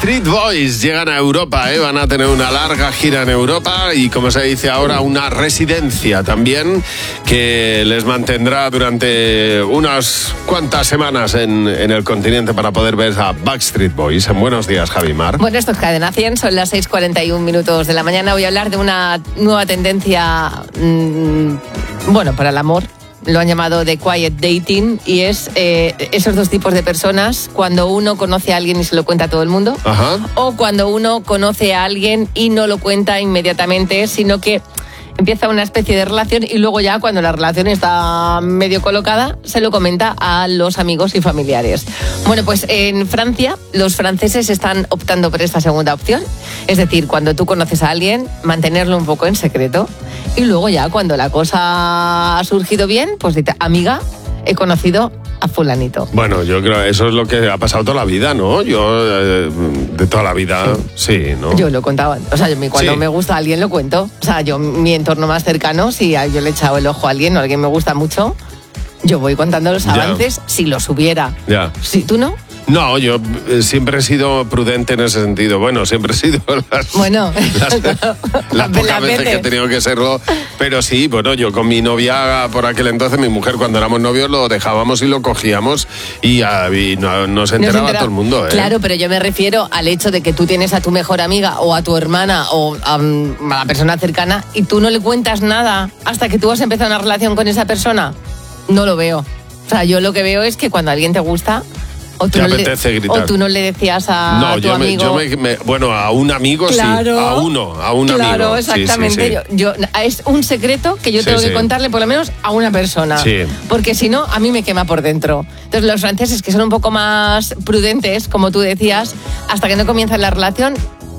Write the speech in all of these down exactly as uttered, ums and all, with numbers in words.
Backstreet Boys llegan a Europa, ¿eh? Van a tener una larga gira en Europa y, como se dice ahora, una residencia también que les mantendrá durante unas cuantas semanas en, en el continente para poder ver a Backstreet Boys. En Buenos Días, Javi Mar. Bueno, esto es Cadena cien, son las seis cuarenta y un minutos de la mañana. Voy a hablar de una nueva tendencia, mmm, bueno, para el amor. Lo han llamado The Quiet Dating y es eh, esos dos tipos de personas, cuando uno conoce a alguien y se lo cuenta a todo el mundo. Ajá. O cuando uno conoce a alguien y no lo cuenta inmediatamente, sino que empieza una especie de relación y luego ya, cuando la relación está medio colocada, se lo comenta a los amigos y familiares. Bueno, pues en Francia los franceses están optando por esta segunda opción. Es decir, cuando tú conoces a alguien, mantenerlo un poco en secreto. Y luego ya, cuando la cosa ha surgido bien, pues dice, amiga, he conocido a fulanito. Bueno, yo creo que eso es lo que ha pasado toda la vida, ¿no? Yo, eh, de toda la vida, sí, ¿no? Yo lo contaba. O sea, yo, cuando Sí. me gusta a alguien lo cuento. O sea, yo, mi entorno más cercano, si yo le he echado el ojo a alguien o a alguien me gusta mucho, yo voy contando los Ya. avances si los hubiera. Ya. Si tú no, No, yo eh, siempre he sido prudente en ese sentido. Bueno, siempre he sido las, bueno, las, las pocas las veces que he tenido que serlo. Pero sí, bueno, yo con mi novia por aquel entonces, mi mujer, cuando éramos novios, lo dejábamos y lo cogíamos y, ah, y no, no se No se enteraba entera. todo el mundo, ¿eh? Claro, pero yo me refiero al hecho de que tú tienes a tu mejor amiga o a tu hermana o a, mm, a la persona cercana y tú no le cuentas nada hasta que tú has empezado una relación con esa persona. No lo veo. O sea, yo lo que veo es que cuando alguien te gusta, o tú, Te no le, apetece gritar. o tú no le decías a No, tu yo me, amigo... yo me, me- bueno, a un amigo Claro, sí, a uno, a un amigo. Claro, Sí, sí, exactamente. sí. Yo, yo- es un secreto que yo Sí, tengo sí. que contarle por lo menos a una persona. Sí. Porque si no, a mí me quema por dentro. Entonces, los franceses, que son un poco más prudentes, como tú decías, hasta que no comienza la relación,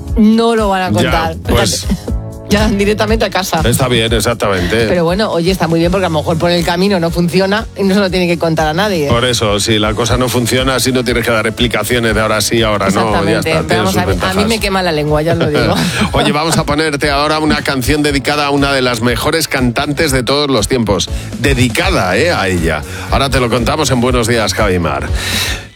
no lo van a contar. Ya, pues- Ya directamente a casa. Está bien, exactamente. Pero bueno, oye, está muy bien porque a lo mejor por el camino no funciona y no se lo tiene que contar a nadie. Por eso, si la cosa no funciona, así no tienes que dar explicaciones de ahora sí, ahora no, ya Exactamente. está. tiene Vamos, sus a, mí, a ventajas. mí me quema la lengua, ya os lo digo. Oye, vamos a ponerte ahora una canción dedicada a una de las mejores cantantes de todos los tiempos. Dedicada, ¿eh? A ella. Ahora te lo contamos en Buenos Días, Javi Mar.